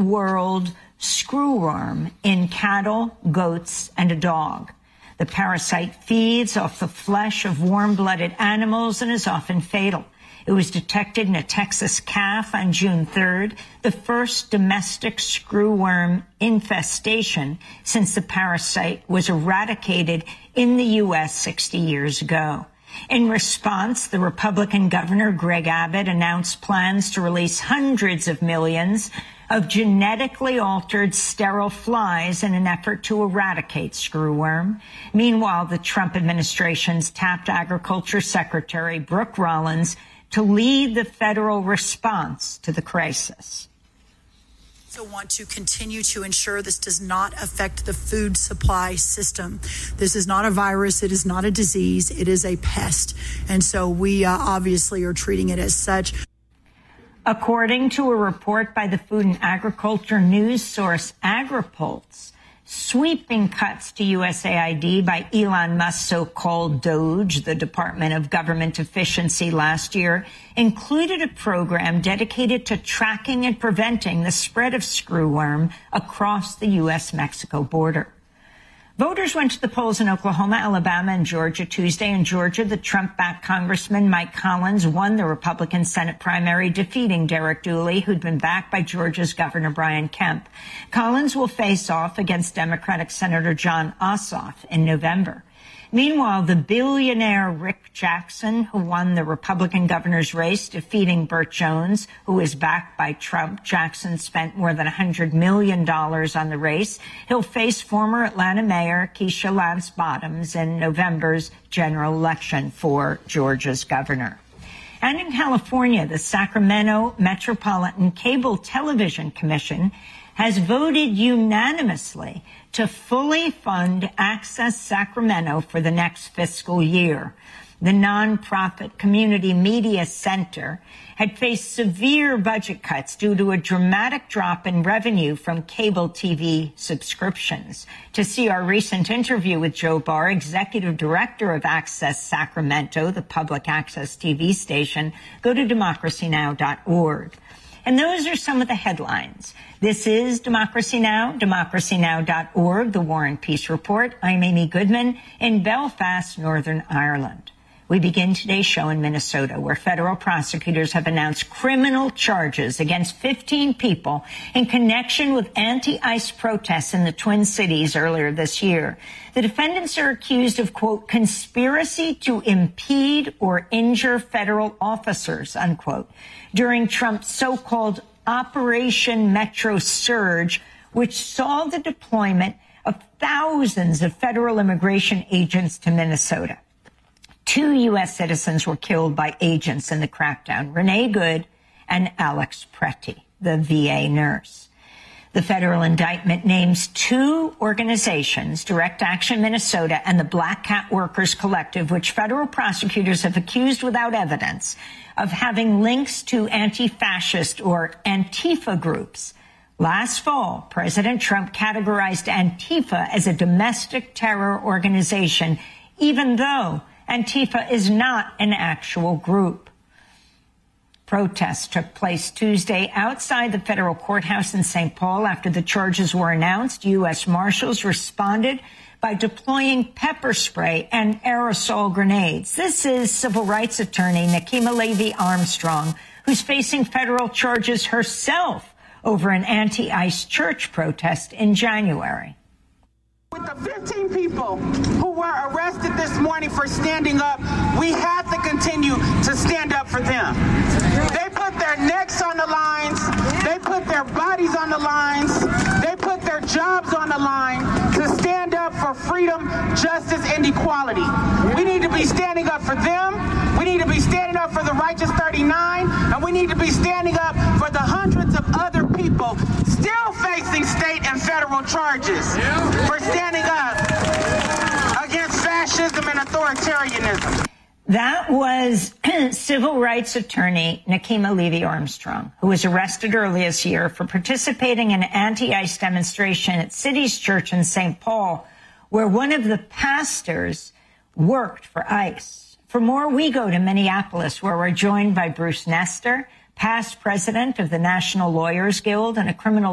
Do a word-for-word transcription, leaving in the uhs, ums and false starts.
old-world screwworm in cattle, goats, and a dog. The parasite feeds off the flesh of warm-blooded animals and is often fatal. It was detected in a Texas calf on June third, the first domestic screwworm infestation since the parasite was eradicated in the U S sixty years ago. In response, the Republican governor, Greg Abbott, announced plans to release hundreds of millions of genetically altered sterile flies in an effort to eradicate screwworm. Meanwhile, the Trump administration's tapped Agriculture Secretary Brooke Rollins to lead the federal response to the crisis. Also want to continue to ensure this does not affect the food supply system. This is not a virus. It is not a disease. It is a pest. And so we uh, obviously are treating it as such. According to a report by the food and agriculture news source AgriPulse, sweeping cuts to U S A I D by Elon Musk's so-called DOGE, the Department of Government Efficiency, last year included a program dedicated to tracking and preventing the spread of screwworm across the U S Mexico border. Voters went to the polls in Oklahoma, Alabama, and Georgia Tuesday. In Georgia, the Trump-backed Congressman Mike Collins won the Republican Senate primary, defeating Derek Dooley, who'd been backed by Georgia's Governor Brian Kemp. Collins will face off against Democratic Senator Jon Ossoff in November. Meanwhile, the billionaire Rick Jackson, who won the Republican governor's race, defeating Burt Jones, who is backed by Trump. Jackson spent more than one hundred million dollars on the race. He'll face former Atlanta Mayor Keisha Lance Bottoms in November's general election for Georgia's governor. And in California, the Sacramento Metropolitan Cable Television Commission has voted unanimously to fully fund Access Sacramento for the next fiscal year. The nonprofit Community Media Center had faced severe budget cuts due to a dramatic drop in revenue from cable T V subscriptions. To see our recent interview with Joe Barr, executive director of Access Sacramento, the public access T V station, go to democracy now dot org. And those are some of the headlines. This is Democracy Now!, democracy now dot org, the War and Peace Report. I'm Amy Goodman in Belfast, Northern Ireland. We begin today's show in Minnesota, where federal prosecutors have announced criminal charges against fifteen people in connection with anti-ICE protests in the Twin Cities earlier this year. The defendants are accused of, quote, conspiracy to impede or injure federal officers, unquote, during Trump's so-called Operation Metro Surge, which saw the deployment of thousands of federal immigration agents to Minnesota. Two U S citizens were killed by agents in the crackdown, Renee Good and Alex Pretty, the V A nurse. The federal indictment names two organizations, Direct Action Minnesota and the Black Cat Workers Collective, which federal prosecutors have accused without evidence of having links to anti-fascist or Antifa groups. Last fall, President Trump categorized Antifa as a domestic terror organization, even though Antifa is not an actual group. Protests took place Tuesday outside the federal courthouse in Saint Paul after the charges were announced. U S Marshals responded by deploying pepper spray and aerosol grenades. This is civil rights attorney Nekima Levy Armstrong, who's facing federal charges herself over an anti-ICE church protest in January. With the fifteen people who were arrested this morning for standing up, we have to continue to stand up for them. They put their necks on the lines. They put their bodies on the lines. They put their jobs on the line to stand up for freedom, justice, and equality. We need to be standing up for them. We need to be standing up for the Righteous thirty-nine, and we need to be standing up for the hundreds of other people still facing state and federal charges for standing up against fascism and authoritarianism. That was civil rights attorney Nekima Levy Armstrong, who was arrested early this year for participating in an anti-ICE demonstration at City's Church in Saint Paul, where one of the pastors worked for ICE. For more, we go to Minneapolis, where we're joined by Bruce Nestor, past president of the National Lawyers Guild and a criminal